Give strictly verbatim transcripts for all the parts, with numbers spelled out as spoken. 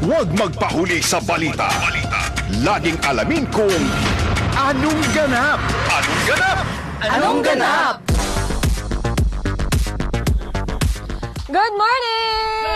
Huwag magpahuli sa balita. Laging alamin kung anong ganap. Anong ganap? Anong ganap? Good morning!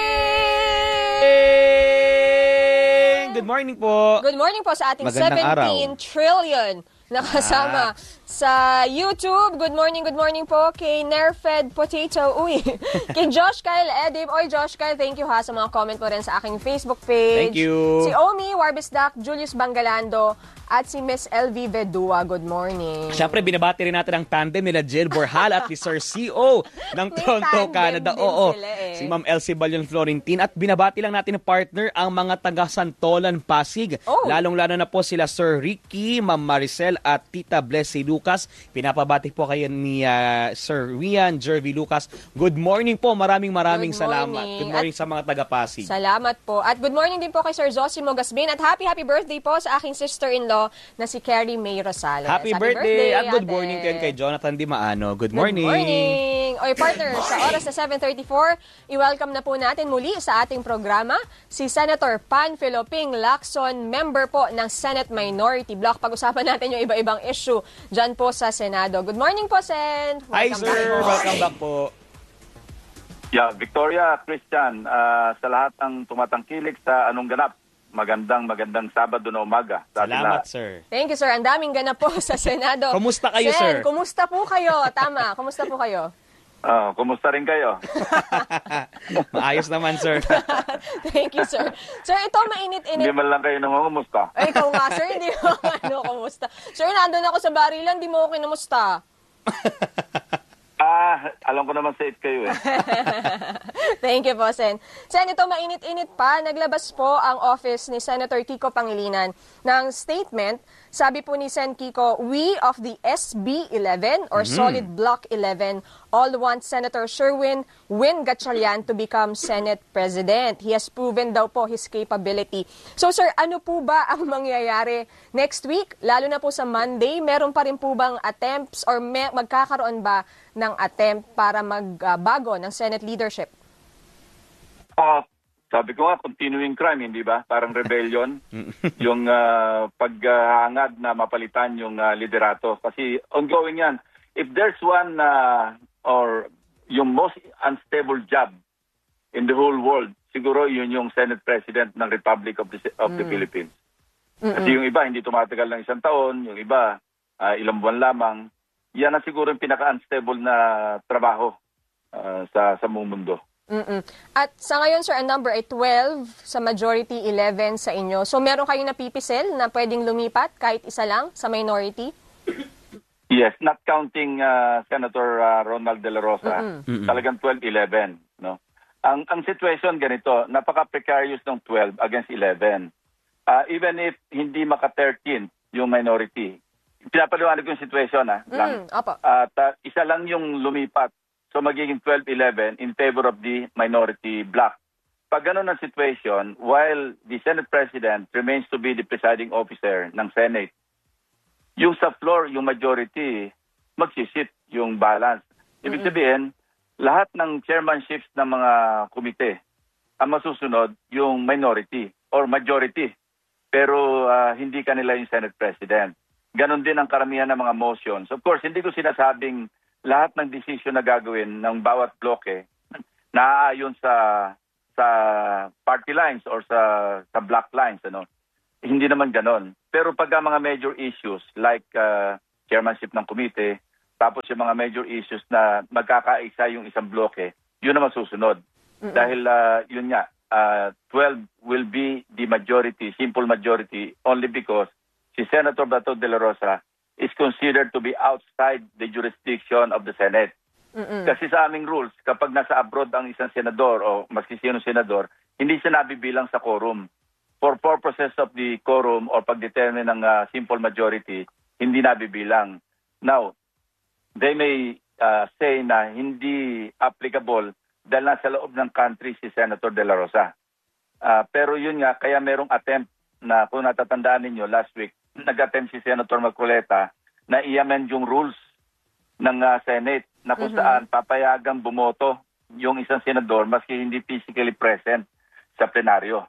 Good morning po. Good morning po sa ating Magandang seventeen trillion na kasama sa YouTube. Good morning, good morning po kay Nerfed Potato. Uy, kay Josh Kyle Edib. Oy, Josh Kyle, thank you ha sa mga comment mo rin sa aking Facebook page. Thank you. Si Omi, Warbisdak, Julius Bangalando, at si Miss L V Vedua. Good morning. Siyempre, binabati rin natin ang tandem nila Jill Borjal at ni Sir C O ng Toronto, Canada. Oo, eh. si Ma'am Elsie Balion Florentin. At binabati lang natin ng partner ang mga taga Santolan, Pasig. Oh. Lalong-lalo na po sila Sir Ricky, Ma'am Maricel at Tita Blessy Lucas. Pinapabati po kayo ni uh, Sir Rian, Jervy Lucas. Good morning po. Maraming maraming Good salamat. morning. Good morning At sa mga taga Pasig. Salamat po. At good morning din po kay Sir Zosimo Gasbin. At happy, happy birthday po sa aking sister-in-law na si Carrie May Rosales. Happy, happy birthday, birthday at good ate. morning din kay Jonathan Dimaano. Good morning. Good morning. Oy partner, sa oras na seven thirty-four, i-welcome na po natin muli sa ating programa si Senator Panfilo Ping Lacson, member po ng Senate Minority Block. Pag-usapan natin yung iba-ibang issue dyan po sa Senado. Good morning po, Sen. Hi, Welcome sir. back po. Welcome back po. Yeah, Victoria, Christian, uh, sa lahat ng tumatangkilik sa Anong Ganap, magandang magandang Sabado na umaga. Sa ating Salamat, lahat. sir. Thank you, sir. Ang daming ganap po sa Senado. Kumusta kayo, Sen, sir? kumusta po kayo? Tama, kumusta po kayo? Uh, kumusta rin kayo? Maayos naman, sir. Thank you, sir. Sir, ito mainit-init. Hindi man lang kayo nangungumusta. Ay, ikaw nga, sir. Hindi mo ano, kumusta. Sir, nandun ako sa barilan, di mo ako kinumusta. Ah, alam ko naman sa it kayo eh. Thank you po, Sen. Sen, ito mainit-init pa. Naglabas po ang office ni Senator Kiko Pangilinan ng statement. Sabi po ni Sen Kiko, we of the S B eleven or Mm-hmm. Solid Block eleven all want Senator Sherwin Win Gatchalian to become Senate President. He has proven daw po his capability. So sir, ano po ba ang mangyayari next week? Lalo na po sa Monday, meron pa rin po bang attempts or may, magkakaroon ba ng attempt para magbago uh, ng Senate leadership? Uh, sabi ko nga, continuing crime, hindi ba? Parang rebellion. Yung uh, paghahangad na mapalitan yung uh, liderato. Kasi ongoing yan. If there's one uh, or yung most unstable job in the whole world, siguro yun yung Senate President ng Republic of the, of the mm. Philippines. Mm-mm. Kasi yung iba, hindi tumatagal ng isang taon. Yung iba, uh, ilang buwan lamang. Yan ang siguro yung pinaka-unstable na trabaho uh, sa, sa mundo. Mm-mm. At sa ngayon, sir, ang number ay twelve sa majority, eleven sa inyo. So meron kayong napipisel na pwedeng lumipat kahit isa lang sa minority? Yes, not counting uh, Senator uh, Ronald De La Rosa. Mm-mm. Talagang twelve eleven. No? Ang, ang situation ganito, napaka-precarious ng twelve against eleven. Uh, even if hindi maka-thirteen yung minority, pinapaliwanag yung situation, ha? Lang. Mm, opo. At uh, isa lang yung lumipat. So magiging twelve eleven in favor of the minority bloc. Pag ganun ang situation, while the Senate President remains to be the presiding officer ng Senate, yung sa floor, yung majority, magsisit yung balance. Ibig sabihin, lahat ng chairmanships ng mga komite, ang masusunod yung minority or majority. Pero uh, hindi kanila yung Senate President. Ganon din ang karamihan ng mga motions. Of course, hindi ko sinasabing lahat ng decision na gagawin ng bawat bloke naaayon sa sa party lines or sa sa block lines, ano. Hindi naman ganon. Pero pag ang mga major issues like uh, chairmanship ng komite, tapos yung mga major issues na magkakaisa yung isang bloke, yun naman susunod. Mm-hmm. Dahil uh, yun nga, uh, twelve will be the majority, simple majority, only because si Senator Bato de la Rosa is considered to be outside the jurisdiction of the Senate. Mm-mm. Kasi sa aming rules, kapag nasa abroad ang isang senador o maski sino senador, hindi siya nabibilang sa quorum. For purposes of the quorum or pag-determine ng uh, simple majority, hindi nabibilang. Now, they may uh, say na hindi applicable dahil nasa loob ng country si Senator De La Rosa. Uh, pero yun nga, kaya merong attempt na kung natatandaan ninyo last week, nag-attempt si Senator Marcoleta na i-amend yung rules ng uh, Senate na kung saan papayagang bumoto yung isang senador maski hindi physically present sa plenaryo.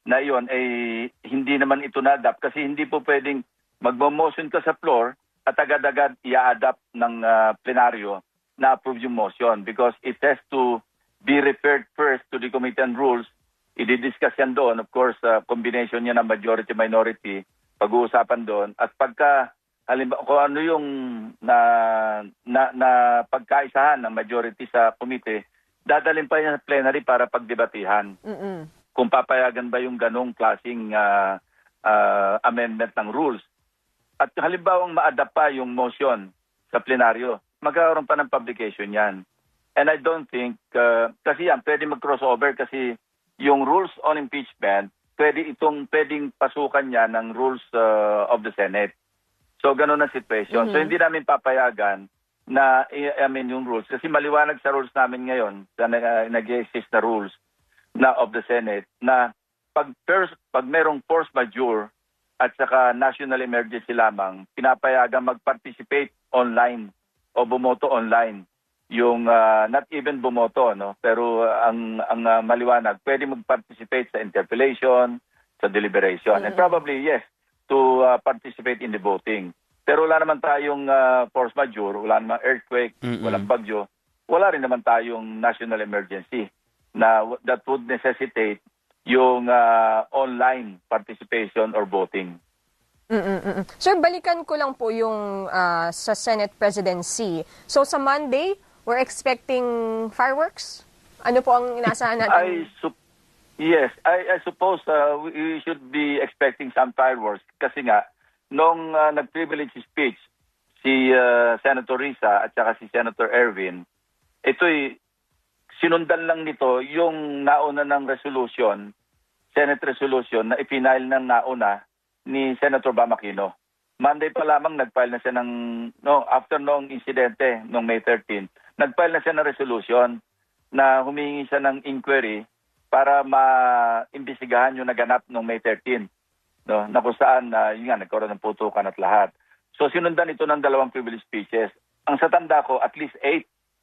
na iyon ay hindi naman ito na-adapt kasi hindi po pwedeng magmo-motion ka sa floor at agad-agad i-adapt ng uh, plenaryo na approve yung motion because it has to be referred first to the Committee on Rules. I-discuss yan doon. Of course, uh, combination niya ng majority-minority, pag-uusapan doon. At pagka, halimbawa, kung ano yung na, na, na pagkaisahan ng majority sa committee, dadalhin pa yan sa plenary para pagdebatihan. Mm-mm. Kung papayagan ba yung ganong klaseng uh, uh, amendment ng rules. At halimbawa ma-adapt pa yung motion sa plenaryo, magkakaroon pa ng publication yan. And I don't think, uh, kasi yan, pwede mag-crossover kasi yung rules on impeachment, pwede itong, pwedeng pasukan niya ng rules uh, of the Senate. So, ganun ang situation. Mm-hmm. So, hindi namin papayagan na i-amin yung rules. Kasi maliwanag sa rules namin ngayon, sa uh, nag-exist na rules, na of the Senate na pag first, pag merong force majeure at saka national emergency lamang, pinapayagan mag-participate online o bumoto online. Yung uh, not even bumoto, no, pero uh, ang ang uh, maliwanag, pwede mag-participate sa interpellation, sa deliberation, mm-hmm. and probably yes to uh, participate in the voting. Pero wala naman tayong uh, force majeure, wala namang earthquake, mm-hmm. walang bagyo, wala rin naman tayong national emergency na that would necessitate yung uh, online participation or voting. Mm-mm-mm. Sir, balikan ko lang po yung uh, sa Senate presidency. So sa Monday, we're expecting fireworks? Ano po ang inaasahan natin? I su- yes, I, I suppose uh, we should be expecting some fireworks kasi nga, nung uh, nag-privilege speech si uh, Senator Risa at saka si Senator Erwin, ito'y sinundan lang nito yung nauna ng resolution, Senate resolution, na ipinail ng nauna ni Senator Bam Aquino. Monday pa lamang nag-file na siya ng, no, after nung insidente, nung May thirteenth, nag-file na siya ng resolution na humingi siya ng inquiry para ma-imbestigahan yung naganap nung May thirteenth. No, na kung saan, uh, yun nga, nagkaroon ng putukan at lahat. So sinundan ito ng dalawang privilege speeches. Ang sa tanda ko, at least eight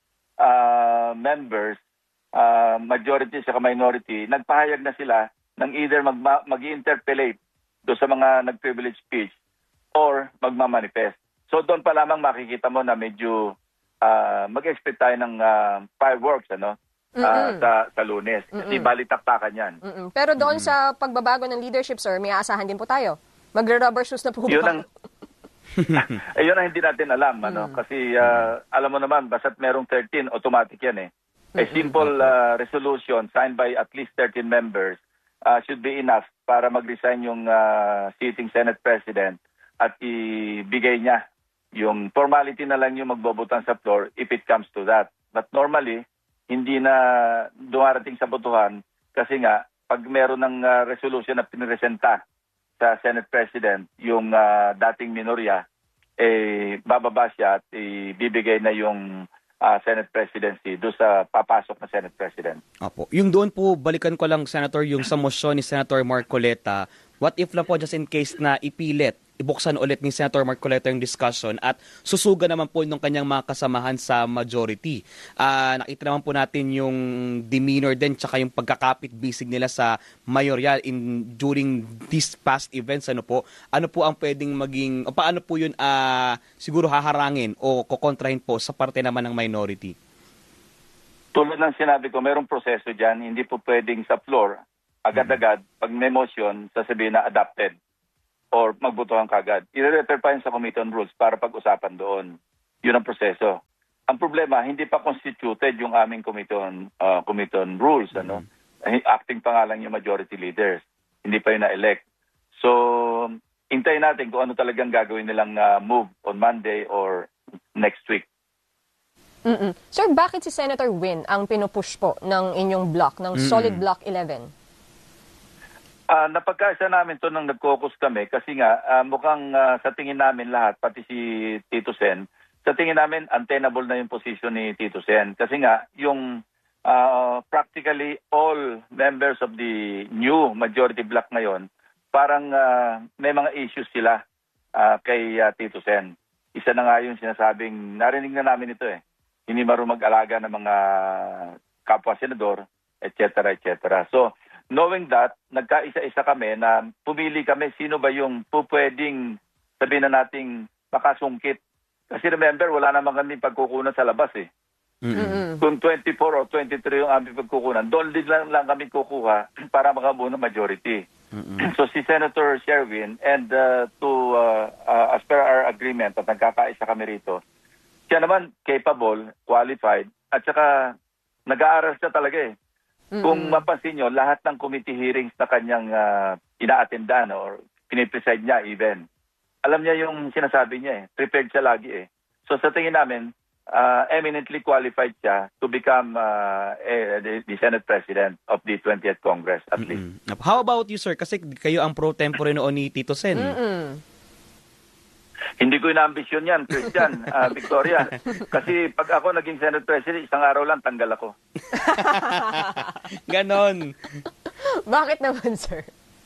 Uh, members, uh, majority sa minority, nagpahayag na sila ng either mag- mag-interpellate do sa mga nag-privilege speech or magmamanifest. So doon pa lamang makikita mo na medyo uh, mag-expect tayo ng uh, fireworks ano, uh, sa, sa Lunes. Kasi balitaktakan yan. Mm-mm. Pero doon mm-hmm. sa pagbabago ng leadership, sir, may aasahan din po tayo. Magre-rubber shoes na po ba? Yun ang, ayun ang hindi natin alam, ano? Mm. Kasi uh, alam mo naman, basta't merong thirteen, automatic yan eh. A simple uh, resolution signed by at least thirteen members uh, should be enough para mag-resign yung uh, sitting Senate President at ibigay niya yung formality na lang yung magbobotang sa floor if it comes to that. But normally, hindi na dumarating sa botohan kasi nga, pag meron ng uh, resolution na piniresenta sa Senate President, yung uh, dating minorya, eh, bababa siya at ibibigay na yung uh, Senate Presidency doon sa papasok na Senate President. Apo. Yung doon po, balikan ko lang, Senator, yung sa motion ni Senator Marcoleta, what if lang po just in case na ipilit, ibuksan ulit ni Senator Marcoleta yung discussion at susuga naman po ng kanyang mga kasamahan sa majority. Uh, nakita naman po natin yung demeanor din tsaka yung pagkakapit-bisig nila sa mayoral in during these past events. Ano po ano po ang pwedeng maging, o paano po yun uh, siguro haharangin o kokontrahin po sa parte naman ng minority? Tulad ng sinabi ko, mayroong proseso dyan. Hindi po pwedeng sa floor, agad-agad, pag may motion, sasabihin na adopted or magbotohan kagad. I-refer pa yun sa Committee on Rules para pag-usapan doon. Yun ang proseso. Ang problema, hindi pa constituted yung aming Committee on, uh, Committee on Rules. Ano? Mm-hmm. Acting pa nga lang yung majority leaders. Hindi pa yun na-elect. So, hintayin natin kung ano talagang gagawin nilang uh, move on Monday or next week. Mm-mm. Sir, bakit si Senator Win ang pinupush po ng inyong block, ng Mm-mm. Solid Block eleven? Uh, napagkaisa namin to nang nag-caucus kami kasi nga uh, mukhang uh, sa tingin namin lahat, pati si Tito Sen, sa tingin namin untenable na yung position ni Tito Sen. Kasi nga yung uh, practically all members of the new majority block ngayon, parang uh, may mga issues sila uh, kay uh, Tito Sen. Isa na nga yung sinasabing, narinig na namin ito eh, hindi marunong mag-alaga ng mga kapwa senador, et cetera, et cetera. So, knowing that, nagkaisa-isa kami na pumili kami sino ba yung pupwedeng sabihin na nating makasungkit. Kasi remember, wala naman kami pagkukunan sa labas eh. Mm-mm. Kung twenty-four or twenty-three yung aming pagkukunan, doon din lang, lang kami kukuha para makabuo ng majority. Mm-mm. So si Senator Sherwin, and uh, to uh, uh, as per our agreement at nagkakaisa kami rito, siya naman capable, qualified, at saka nag-aaral siya talaga eh. Mm-mm. Kung mapansin nyo, lahat ng committee hearings na kanyang uh, ina-attendan or pinipreside niya even, alam niya yung sinasabi niya eh. Prepared siya lagi eh. So sa tingin namin, uh, eminently qualified siya to become uh, eh, the, the Senate President of the twentieth Congress at least. Mm-mm. How about you, sir? Kasi kayo ang pro tempore noon ni Tito Sen. Mm-mm. Hindi ko inaambisyon yan, Christian, uh, Victoria. Kasi pag ako naging Senate President, isang araw lang tanggal ako. Ganon. Bakit naman, sir?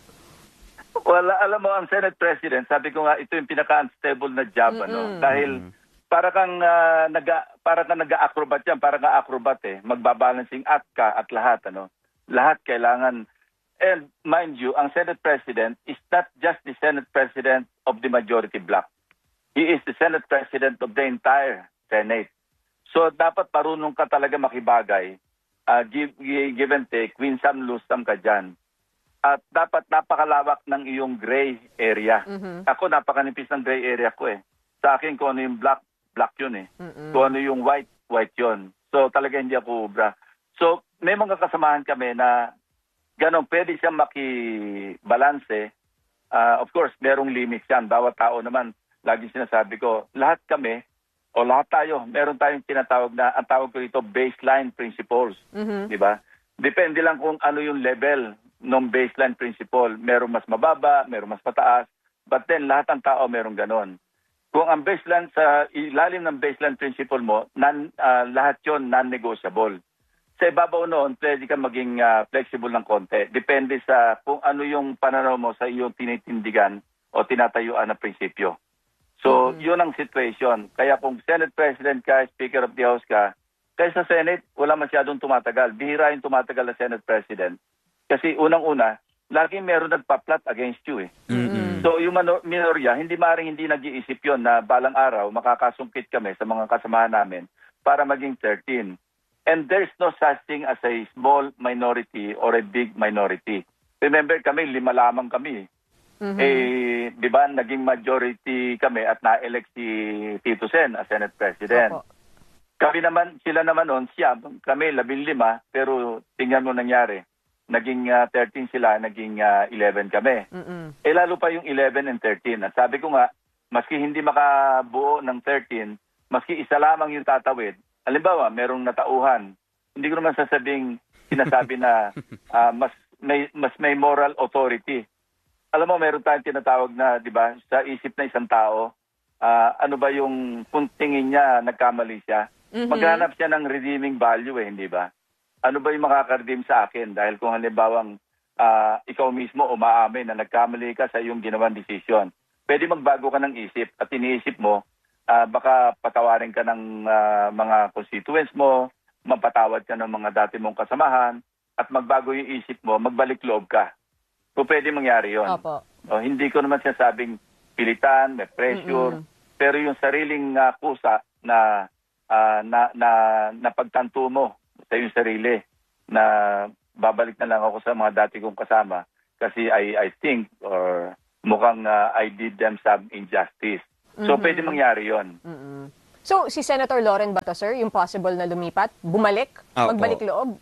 Wala, alam mo, ang Senate President, sabi ko nga, ito yung pinaka-unstable na job, ano, dahil para kang uh, naga, para kang nag-acrobat yan, para kang acrobat eh, magbabalancing act ka at lahat, ano, lahat kailangan. And mind you, ang Senate President is not just the Senate President of the majority bloc. He is the Senate President of the entire Senate. So dapat marunong ka talaga makibagay, uh, give, give and take, win some, lose some ka dyan. At dapat napakalawak ng iyong gray area. Mm-hmm. Ako napakanipis ng gray area ko eh. Sa akin kung ano yung black, black yun eh. Mm-mm. Kung ano yung white, white yun. So talaga hindi ako ubra. So may mga kasamahan kami na ganon, pwede siyang makibalanse. Uh, of course, merong limits yan. Bawat tao naman, lagi sinasabi ko, lahat kami, o lahat tayo, meron tayong tinatawag na, ang tawag ko ito, baseline principles. Mhm. Di ba? Depende lang kung ano yung level ng baseline principle. Merong mas mababa, merong mas mataas, but then lahat ng tao merong ganon. Kung ang baseline, sa ilalim ng baseline principle mo, non, uh, lahat yon non-negotiable. Sa ibabaw noon, pwede ka maging uh, flexible ng konti. Depende sa kung ano yung pananaw mo sa iyong tinitindigan o tinatayuan na prinsipyo. So, mm-hmm. yun ang situation. Kaya kung Senate President ka, Speaker of the House ka, kaya sa Senate, wala masyadong tumatagal. Bihira yung tumatagal na Senate President. Kasi unang-una, laging meron nagpa-plot against you eh. Mm-mm. So, yung mano- minorya, hindi maaaring hindi nag-iisip yun na balang araw, makakasungkit kami sa mga kasamahan namin para maging thirteen. And there's no such thing as a small minority or a big minority. Remember kami, lima lamang kami. Mhm. Eh, di ba, naging majority kami at na-elect si Tito Sen as Senate President. Opo. Kami naman, sila naman noon, siya, kami labing lima, pero tingnan mo nangyari. Naging uh, thirteen sila, naging uh, eleven kami. Mm-mm. Eh lalo pa yung eleven and thirteen. At sabi ko nga, maski hindi makabuo ng thirteen, maski isa lamang yung tatawid, halimbawa, merong natauhan. Hindi ko naman sasabing sinasabi na uh, mas may mas may moral authority. Alam mo, meron tayong tinatawag na, di ba, sa isip na isang tao, uh, ano ba yung kung tingin niya, nagkamali siya, Mhm. maghanap siya ng redeeming value eh, hindi ba? Ano ba yung makaka-redeem sa akin? Dahil kung halimbawang uh, ikaw mismo umaamin na nagkamali ka sa iyong ginawang desisyon, pwede magbago ka ng isip at iniisip mo, Uh, baka patawarin ka ng uh, mga constituents mo, mapatawad ka ng mga dati mong kasamahan, at magbago yung isip mo, magbalik loob ka. So pwede mangyari yon. Opo. O, hindi ko naman sinasabing pilitan, may pressure, Mm-mm. pero yung sariling uh, kusa na, uh, na, na, na pagtanto mo sa iyong sarili, na babalik na lang ako sa mga dati kong kasama, kasi I, I think, or mukhang uh, I did them some injustice. So, Mhm. pwede mangyari yon. Mm-mm. So, si Senator Loren ba to, sir? Yung possible na lumipat? Bumalik? Opo. Magbalik loob?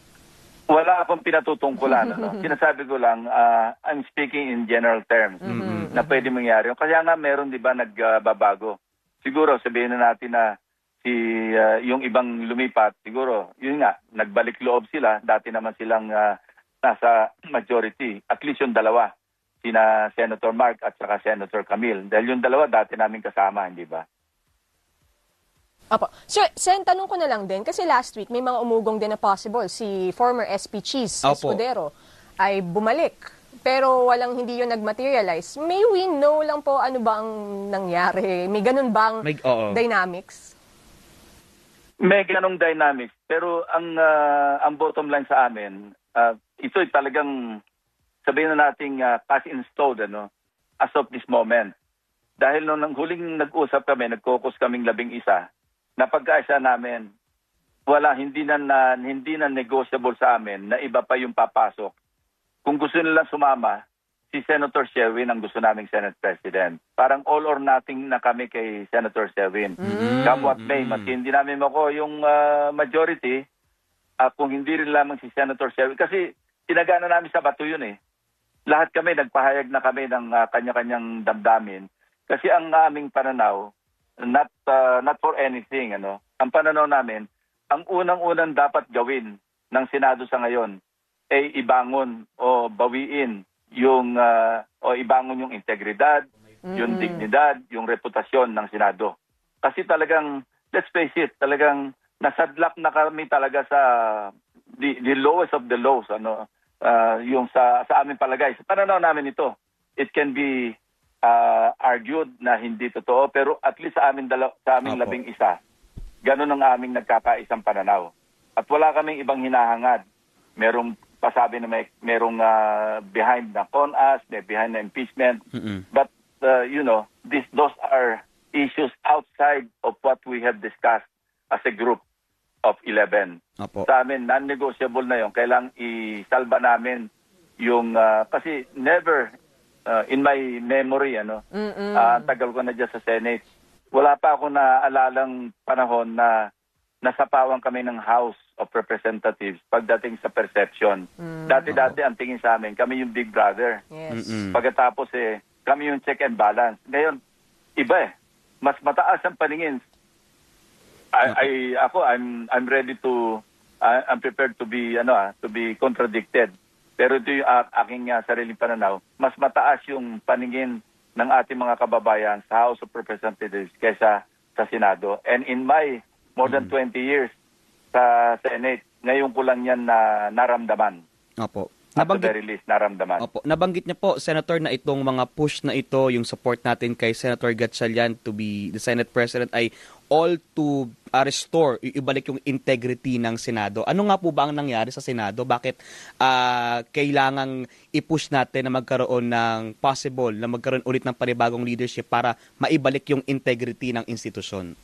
Wala akong pinatutungkulan. Ano? Sinasabi ko lang, uh, I'm speaking in general terms Mhm. na pwede mangyari. Kaya nga meron, di ba, nagbabago. Siguro, sabihin na natin na si uh, yung ibang lumipat, siguro, yun nga, nagbalik loob sila. Dati naman silang uh, nasa majority. At least yung dalawa. Sina Senator Mark at saka Senator Camille. Dahil yung dalawa dati namin kasama, hindi ba? Opo. Sir, Sen, tanong ko na lang din, kasi last week may mga umugong din na possible. Si former S P Cheese Opo. Escudero ay bumalik. Pero walang hindi yun nag-materialize. May we know lang po ano ba ang nangyari? May ganun bang May- oo. dynamics? May ganong dynamics. Pero ang uh, ang bottom line sa amin, uh, ito'y talagang sabihin na nating uh, cast in stone, ano, as of this moment. Dahil nung nang huling nag-usap kami, nag-caucus kaming labing isa, napagkaisa namin, wala, hindi na, na hindi na negotiable sa amin na iba pa yung papasok. Kung gusto nilang sumama, si Senator Sherwin ang gusto naming Senate President. Parang all or nothing na kami kay Senator Sherwin. Mm-hmm. Come what may, maski hindi namin mako yung uh, majority, uh, kung hindi rin lamang si Senator Sherwin. Kasi tinagana namin sa bato yun eh. Lahat kami, nagpahayag na kami ng uh, kanya-kanyang damdamin. Kasi ang aming pananaw, not uh, not for anything, ano, ang pananaw namin, ang unang-unang dapat gawin ng Senado sa ngayon ay ibangon o bawiin yung uh, o ibangon yung integridad, mm-hmm. yung dignidad, yung reputasyon ng Senado. Kasi talagang, let's face it, talagang nasadlak na kami talaga sa the, the lowest of the lows, ano, uh, yung sa sa aming palagay. Sa pananaw namin ito, it can be uh, argued na hindi totoo, pero at least sa amin dala, sa aming Apo. labing isa, ganun ang aming nagkakaisang pananaw. At wala kaming ibang hinahangad. Merong pasabi na may merong uh, behind na con-us, may behind na impeachment. Mm-hmm. But, uh, you know, this, those are issues outside of what we have discussed as a group of eleven. Apo. Sa amin, non-negotiable na yun. Kailangang isalba namin yung, uh, kasi never, uh, in my memory, ano, uh, tagal ko na dyan sa Senate, wala pa ako naalalang panahon na nasapawan kami ng House of Representatives pagdating sa perception. Mm. Dati-dati ang tingin sa amin, kami yung big brother. Yes. Pagkatapos eh, kami yung check and balance. Ngayon, iba eh. Mas mataas ang paningin. I, I, ako, I'm, I'm ready to, uh, I'm prepared to be, ano ah, to be contradicted. Pero ito yung uh, aking uh, sariling pananaw. Mas mataas yung paningin ng ating mga kababayan sa House of Representatives kaysa sa Senado. And in my more than twenty years sa Senate, ngayon ko lang yan na naramdaman. Opo. At the very least, naramdaman. Opo. Nabanggit niya po, Senator, na itong mga push na ito, yung support natin kay Senator Gatchalian to be the Senate President ay all to uh, restore, ibalik yung integrity ng Senado. Ano nga po ba ang nangyari sa Senado? Bakit uh, kailangang i-push natin na magkaroon ng possible, na magkaroon ulit ng panibagong leadership para maibalik yung integrity ng institusyon?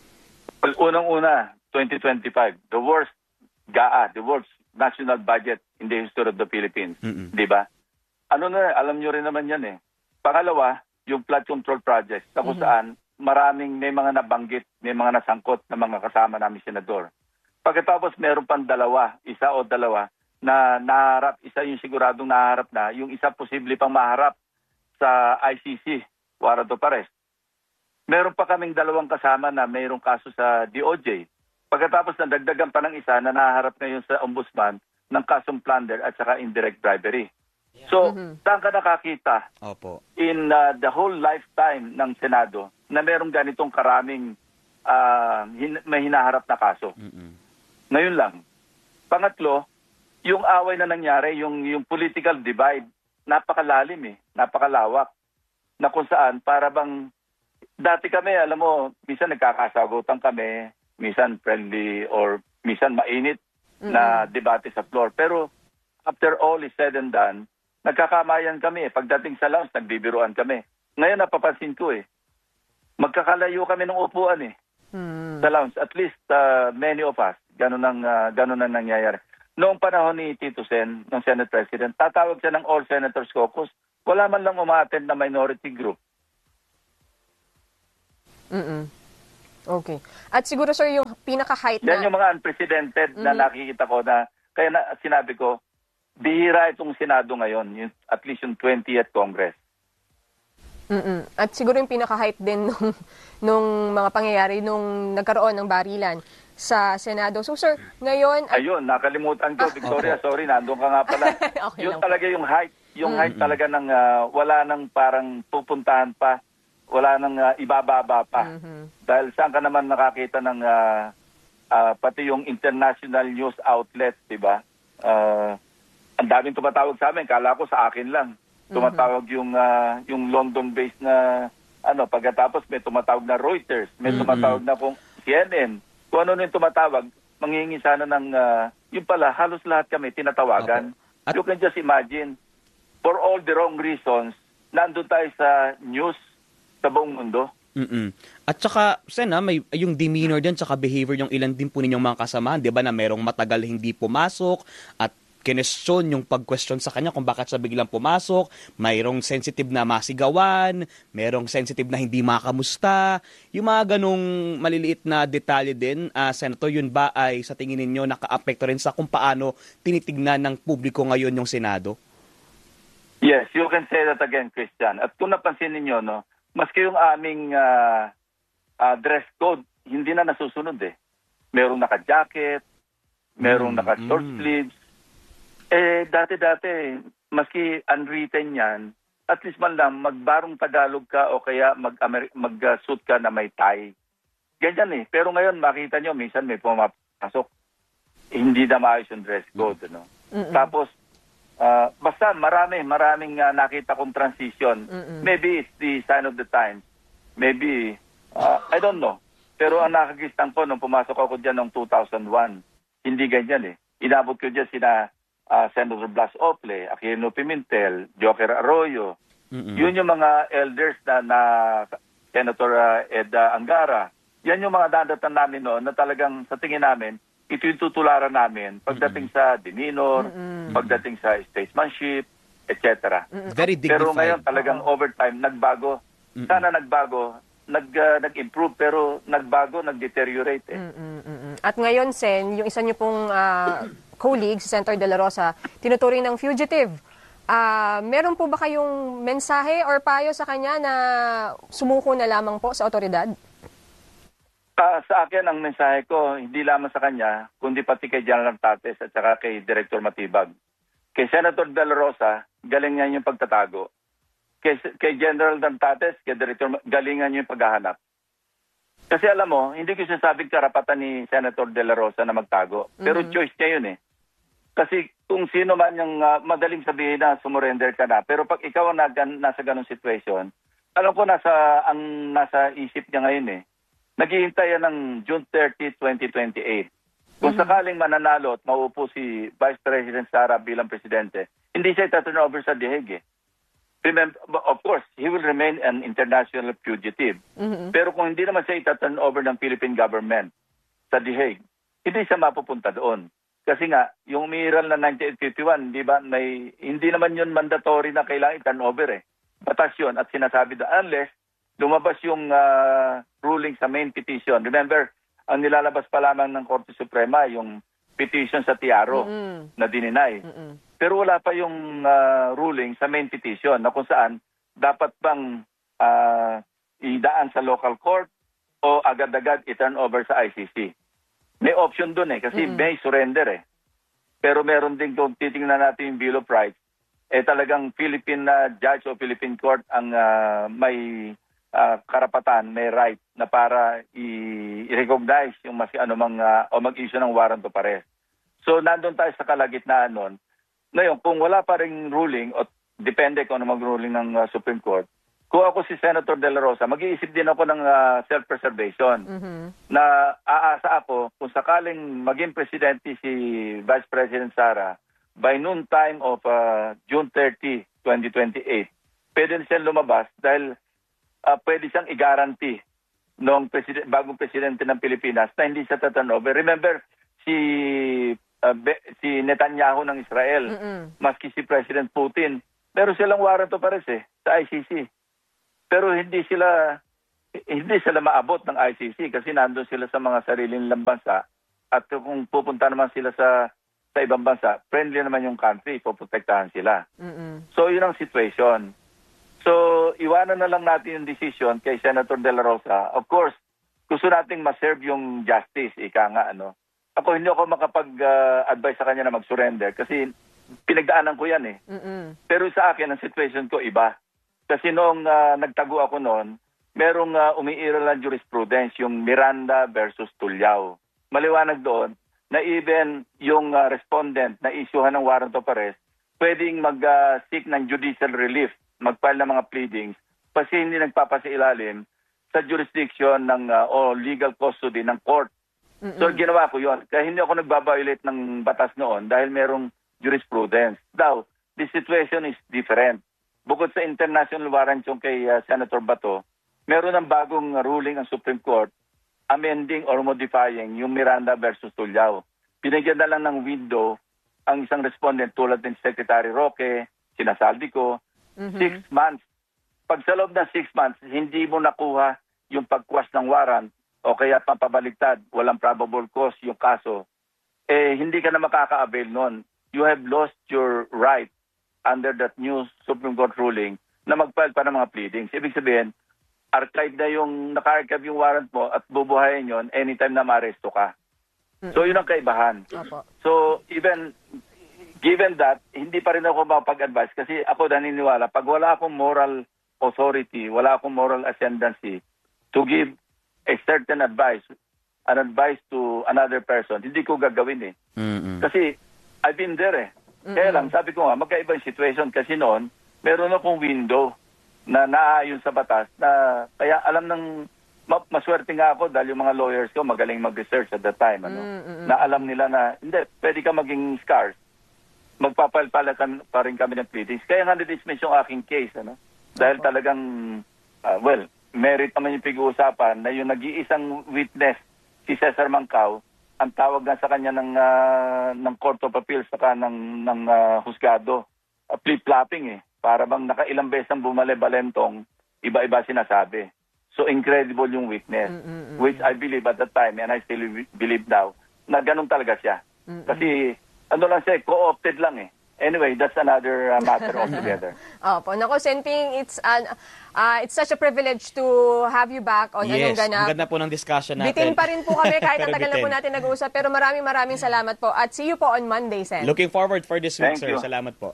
Well, unang-una, twenty twenty-five, the worst G A A, the worst national budget in the history of the Philippines. Mm-mm. Di ba? Ano na, alam nyo rin naman yan eh. Pangalawa, yung flood control project, sa kung saan maraming may mga nabanggit, may mga nasangkot na mga kasama namin senador. Pagkatapos meron pang dalawa, isa o dalawa, na naharap, isa yung siguradong naharap na, yung isa posible pang maharap sa I C C, warrant of arrest. Meron pa kaming dalawang kasama na mayroong kaso sa D O J. Pagkatapos nadagdagan pa ng isa na naharap ngayon sa ombudsman ng kasong plunder at saka indirect bribery. So, mm-hmm. saan ka nakakita Opo. in uh, the whole lifetime ng Senado na merong ganitong karaming uh, hin- may hinaharap na kaso? Mm-hmm. Ngayon lang. Pangatlo, yung away na nangyari, yung, yung political divide, napakalalim eh, napakalawak. Na kung saan, para bang dati kami, alam mo, minsan nagkakasagutan kami, minsan friendly or minsan mainit mm-hmm. na debate sa floor. Pero after all is said and done, nagkakamayan kami. Pagdating sa lounge, nagbibiruan kami. Ngayon napapansin ko eh, magkakalayo kami ng upuan eh. Mm-hmm. Sa lounge, at least uh, many of us, ganun ang, uh, ganun ang nangyayari. Noong panahon ni Tito Sen, ng Senate President, tatawag siya ng All Senators Caucus, wala man lang umaattend na minority group. Mm-mm. Okay. At siguro, sir, yung pinaka-height na... Yan yung mga unprecedented mm-hmm. na nakikita ko na, kaya na, sinabi ko, bihira itong Senado ngayon, yung, at least yung twentieth Congress. Mm-mm. At siguro yung pinaka-height din nung, nung mga pangyayari nung nagkaroon ng barilan sa Senado. So, sir, ngayon... At... Ayun, nakalimutan ko, Victoria, ah, sorry, nandun ka nga pala. Okay yun talaga yung height, yung mm-hmm. height talaga ng uh, wala nang parang pupuntahan pa, wala nang uh, ibababa pa. Mm-hmm. Dahil saan ka naman nakakita ng uh, uh, pati yung international news outlet, di ba? Uh, ang daming tumatawag sa amin, kala ko sa akin lang. Tumatawag mm-hmm. yung uh, yung London-based na ano, pagkatapos may tumatawag na Reuters, may mm-hmm. tumatawag na kung C N N. Kung ano yung tumatawag, manghihingi sana ng uh, yung pala, halos lahat kami tinatawagan. At- You can just imagine, for all the wrong reasons, nandun tayo sa news sa buong mundo. Mm-mm. At saka, Sen, ah, may yung demeanor din tsaka behavior yung ilan din po ninyong mga kasamahan, di ba, na merong matagal hindi pumasok at kinestyon yung pag-question sa kanya kung bakit siya biglang pumasok, mayroong sensitive na masigawan, merong sensitive na hindi makamusta, yung mga ganong maliliit na detalye din, uh, Senator, yun ba ay sa tingin ninyo naka-apekto rin sa kung paano tinitignan ng publiko ngayon yung Senado? Yes, you can say that again, Christian. At kung napansin ninyo, no, maski yung aming uh, uh, dress code, hindi na nasusunod eh. Merong naka-jacket, merong Mm, naka-short mm. sleeves. Eh, dati-dati, maski unwritten yan, at least man lang, magbarong Tagalog ka o kaya mag-suit mag, uh, ka na may tie. Ganyan eh. Pero ngayon, makita nyo, minsan may pumapasok. Hindi na maayos yung dress code. Ano? Tapos, Uh, basta marami, maraming uh, nakita kong transition. Mm-mm. Maybe it's the sign of the times. Maybe, uh, I don't know. Pero ang nakagistan ko nung pumasok ako dyan noong two thousand one, hindi ganyan eh. Inabot ko dyan sina uh, Senator Blas Ople, Aquino Pimentel, Joker Arroyo. Mm-mm. Yun yung mga elders na, na Senator uh, Ed uh, Angara. Yan yung mga dadatan namin noon na talagang sa tingin namin, ito yung tutularan namin pagdating sa demeanor, pagdating sa statesmanship, et cetera. Very dignified. Pero ngayon talagang overtime, nagbago. Sana nagbago, nag, uh, nag-improve, pero nagbago, nag-deteriorate eh. Mm-mm-mm. At ngayon, Sen, yung isa niyo pong ah, colleague, si Senator De La Rosa, tinuturing ng fugitive. Ah, meron po ba kayong mensahe or payo sa kanya na sumuko na lamang po sa otoridad? Uh, sa akin, ang mensahe ko, hindi lamang sa kanya, kundi pati kay General Tates at saka kay Director Matibag. Kay Senator De La Rosa, galingan yung pagtatago. Kay, kay General Tates, kay Director, galingan yung paghahanap. Kasi alam mo, hindi ko sinasabing karapatan ni Senator De La Rosa na magtago. Pero mm-hmm. choice niya yun eh. Kasi kung sino man yung uh, madaling sabihin na sumurrender ka na, pero pag ikaw ang nasa ganong situation, alam ko nasa, ang nasa isip niya ngayon eh. Naghihintay yan ng June thirtieth, twenty twenty-eight. Kung mm-hmm. sakaling mananalo at mauupo si Vice President Sara bilang presidente, hindi siya itaturn over sa The Hague. Eh. Remember, of course, he will remain an international fugitive. Mm-hmm. Pero kung hindi naman siya itaturn over ng Philippine government sa The Hague, hindi siya mapupunta doon. Kasi nga, yung umiiral na nineteen fifty-one, di ba, may, hindi naman yun mandatory na kailangan i-turn over eh. Batas yun at sinasabi doon, unless lumabas yung uh, ruling sa main petition. Remember, ang nilalabas pa lamang ng Korte Suprema, yung petition sa Tiaro mm-hmm. na dininay. Mm-hmm. Pero wala pa yung uh, ruling sa main petition na kung saan dapat bang uh, idaan sa local court o agad-agad i-turn over sa I C C. May option dun eh, kasi mm-hmm. may surrender eh. Pero meron din kung titingnan natin yung Bill of Rights, eh talagang Philippine uh, judge o Philippine court ang uh, may Uh, karapatan, may right na para i-recognize yung mas anumang uh, o mag-issue ng warrant of arrest. So nandun tayo sa kalagitnaan nun. Ngayon, kung wala pa ring ruling o depende kung ano mag-ruling ng uh, Supreme Court, kung ako si Senator De La Rosa, mag-iisip din ako ng uh, self-preservation mm-hmm. na aasa ako kung sakaling maging presidente si Vice President Sara by noon time of uh, June thirtieth, twenty twenty-eight, pwede siyang lumabas dahil Uh, pwede siyang i-guarantee noong president, bagong presidente ng Pilipinas na hindi siya taturn over. Remember, si uh, Be, si Netanyahu ng Israel, mm-mm. maski si President Putin, meron silang warrant of arrest eh, sa I C C. Pero hindi sila hindi sila maabot ng I C C kasi nandun sila sa mga sariling nilang bansa. At kung pupunta naman sila sa sa ibang bansa, friendly naman yung country, poprotektahan sila. Mm-mm. So, yun ang situation. So, iwanan na lang natin yung decision kay Senator De La Rosa. Of course, gusto nating ma-serve yung justice, ika nga, ano. Ako, hindi ako makapag-advise uh, sa kanya na mag-surrender kasi pinagdaanan ko yan eh. Mm-mm. Pero sa akin, ang situation ko iba. Kasi noong uh, nagtago ako noon, merong uh, umiiral na jurisprudence, yung Miranda versus Tulyao. Maliwanag doon na even yung uh, respondent na isyuhan ng warrant of arrest, pwedeng mag-seek uh, ng judicial relief, mag-file ng mga pleadings, kasi hindi nagpapasilalim sa jurisdiction ng uh, o legal custody ng court. So ginawa ko yon. Kaya hindi ako nagbabiolate ng batas noon dahil merong jurisprudence. Now, the situation is different. Bukod sa international warrant yung kay uh, Senator Bato, meron ng bagong ruling ang Supreme Court amending or modifying yung Miranda versus Tulyao. Pinigyan na lang ng window ang isang respondent tulad ng Secretary Roque, sinasaldi ko, mm-hmm. six months. Pag sa loob ng six months, hindi mo nakuha yung pagkwas ng warrant o kaya papabaligtad, walang probable cause yung kaso, eh hindi ka na makaka-avail nun. You have lost your right under that new Supreme Court ruling na mag-file pa ng mga pleadings. Ibig sabihin, archive na yung, naka-archive yung warrant mo at bubuhayin yon anytime na ma-aresto ka. So yun ang kaibahan. Opo. So even, given that, hindi pa rin ako mapag-advise kasi ako naniniwala, pag wala akong moral authority, wala akong moral ascendancy to give a certain advice, an advice to another person, hindi ko gagawin eh. Mm-mm. Kasi I've been there eh. Mm-mm. Kaya lang, sabi ko nga, magkaiba yung situation kasi noon, meron akong window na naayon sa batas na kaya alam ng, ma- maswerte nga ako dahil yung mga lawyers ko magaling mag-research at that time, ano, Mm-mm. na alam nila na, hindi, pwede ka maging scarce. Magpapalpala pa rin kami ng pleadings. Kaya nga na-dismiss yung aking case, ano, dahil talagang, uh, well, merit naman yung pag-uusapan na yung nag-iisang witness, si Cesar Mancao, ang tawag na sa kanya ng, uh, ng Court of Appeals saka ng, ng uh, husgado, uh, flip-flopping eh. Para bang nakailang beses ang bumale-balentong, iba-iba sinasabi. So incredible yung witness, Mm-mm. which I believe at that time, and I still believe now, na ganun talaga siya. Mm-mm. Kasi ano lang siya, co-opted lang eh. Anyway, that's another uh, matter altogether. Opo. Nako, Senping, it's, an, uh, it's such a privilege to have you back on Anong Yes, Ganap. ang ganda po ng discussion natin. Bitin pa rin po kami kahit ang Pero tagal na po bitin. natin nag-uusap. Pero maraming maraming salamat po. At see you po on Monday, Sen. Looking forward for this week, Thank sir. you. Salamat po.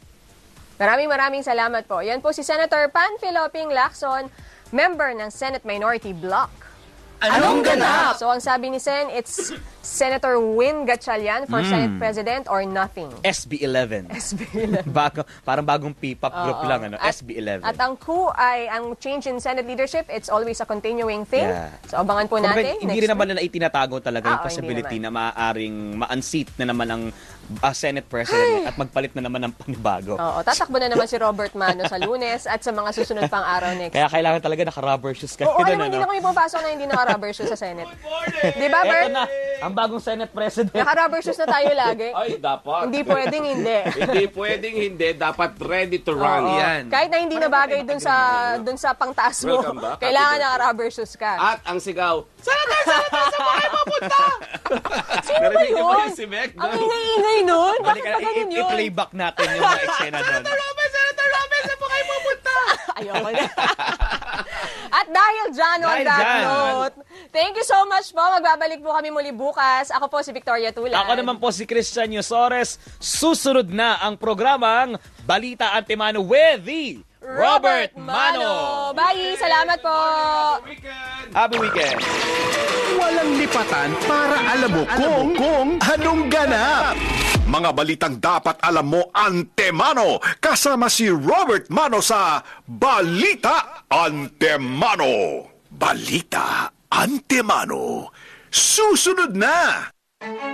Maraming maraming salamat po. Yan po si Senator Panfilo Ping Lacson, member ng Senate Minority Bloc. Anong ganap? So ang sabi ni Sen, it's Senator Win Gatchalian for Senate President or nothing. S B eleven. S B eleven. Bago, parang bagong P-pop group Oo. lang, ano? At- S B eleven. At ang coup ay, ang change in Senate leadership, it's always a continuing thing. Yeah. So abangan po Kumbaga, natin. hindi next rin naman week. na itinatago talaga yung Ah, oh, possibility hindi na maaaring ma-unseat na naman ang ah, Senate President at magpalit na naman ng panibago. Oo, tatakbo na naman si Robert Mano sa Lunes at sa mga susunod pang araw next. Kaya kailangan talaga naka-rubber shoes kayo. Oo, alam doon, mo, hindi ano? na kami pumapasok na hindi naka-rubber shoes sa Senate. Di ba, Eto Bert? na, ang bagong Senate President. Naka-rubber shoes na tayo lagi. Ay, dapat. Hindi pwedeng hindi. Hindi pwedeng hindi. Dapat ready to run. Oo. Yan. Kahit na hindi na bagay dun sa dun sa pangtaas mo, Welcome back. kailangan Happy naka-rubber shoes ka. At ang sigaw, Senator, Senator, saan po kayo pupunta? Sino ba Narinig niyo ba yun? yung si Meg? Ang ingay-ingay nun. Bakit Balikan, ba ganun i- yun? i-playback natin yung mga eksena doon. Robert, Senator Robert, saan po kayo pupunta? Ayoko na. At dahil dyan, on Dahil that dyan. note, thank you so much po. Magbabalik po kami muli bukas. Ako po si Victoria Tulan. Ako naman po si Christian Yusores. Susunod na ang programang Balita Antemano with the Robert Mano. Bye! Salamat po! Weekend. Happy weekend. Walang lipatan para alam mo kung, kung anong ganap. Mga balitang dapat alam mo antemano kasama si Robert Mano sa Balita Antemano. Balita Antemano. Susunod na!